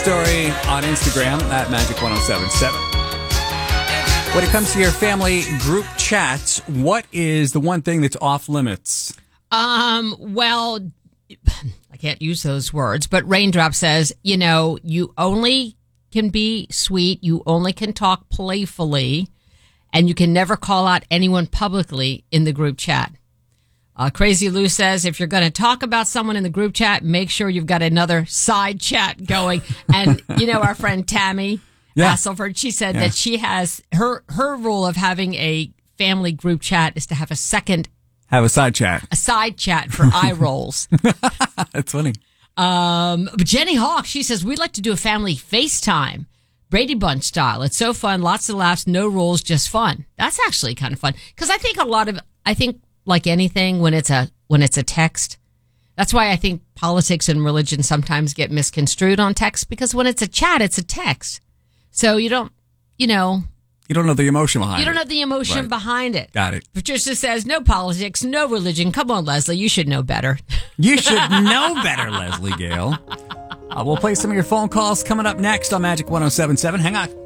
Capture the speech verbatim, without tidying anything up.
story on Instagram at Magic ten seventy-seven. When it comes to your family group chats, what is the one thing that's off limits? Um, well, I can't use those words, but Raindrop says, you know, you only can be sweet, you only can talk playfully, and you can never call out anyone publicly in the group chat. Uh, Crazy Lou says, if you're going to talk about someone in the group chat, make sure you've got another side chat going. And, you know, our friend Tammy yeah. Hasselford, she said yeah. that she has, her, her rule of having a family group chat is to have a second. Have a side chat. A side chat for eye rolls. That's funny. Um, but Jenny Hawk, she says, we'd like to do a family FaceTime, Brady Bunch style. It's so fun. Lots of laughs, no rules, just fun. That's actually kind of fun. Because I think a lot of, I think, like anything, when it's a when it's a text, that's why I think politics and religion sometimes get misconstrued on text, because when it's a chat, it's a text. So you don't, you know. You don't know the emotion behind it. You don't know the emotion right. behind it. Got it. Patricia says, no politics, no religion. Come on, Leslie, you should know better. You should know better, Leslie Gale. Uh, we'll play some of your phone calls coming up next on Magic ten seventy-seven. Hang on.